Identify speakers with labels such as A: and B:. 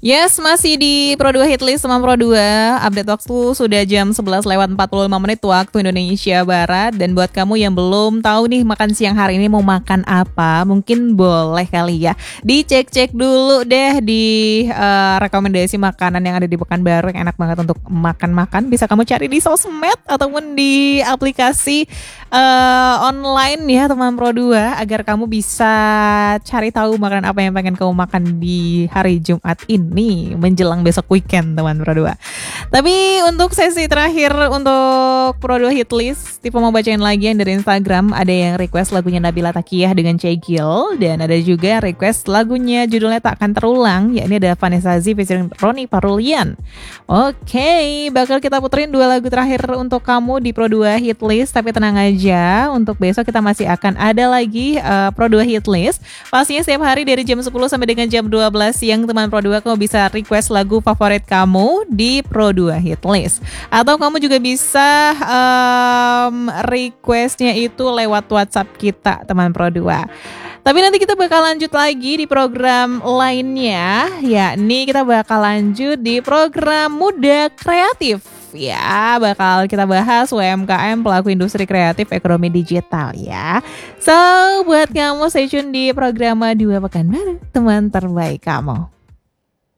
A: Yes, masih di Pro 2 Hitlist sama Pro 2. Update waktu sudah jam 11 lewat 45 menit waktu Indonesia Barat. Dan buat kamu yang belum tahu nih makan siang hari ini mau makan apa, mungkin boleh kali ya dicek-cek dulu deh di rekomendasi makanan yang ada di Pekanbaru yang enak banget untuk makan-makan. Bisa kamu cari di sosmed ataupun di aplikasi online ya teman Pro 2 agar kamu bisa cari tahu makanan apa yang pengen kamu makan di hari Jumat ini menjelang besok weekend teman Pro 2. Tapi untuk sesi terakhir untuk Pro 2 Hitlist, tipe mau bacain lagi yang dari Instagram. Ada yang request lagunya Nabila Takiyah dengan Cegil, dan ada juga request lagunya judulnya Tak Akan Terulang, yakni ada Vanessa Z featuring Roni Parulian. Oke, bakal kita puterin 2 lagu terakhir untuk kamu di Pro 2 Hitlist. Tapi tenang aja, untuk besok kita masih akan ada lagi Pro 2 Hitlist. Pastinya setiap hari dari jam 10 sampai dengan jam 12 siang teman Pro 2 kamu bisa request lagu favorit kamu di Pro 2 Hitlist. Atau kamu juga bisa requestnya itu lewat WhatsApp kita teman Pro 2. Tapi nanti kita bakal lanjut lagi di program lainnya, yakni kita bakal lanjut di program Muda Kreatif. Ya, bakal kita bahas UMKM pelaku industri kreatif ekonomi digital ya. So, buat kamu stay tune di program 2 Pekanbaru, teman terbaik kamu.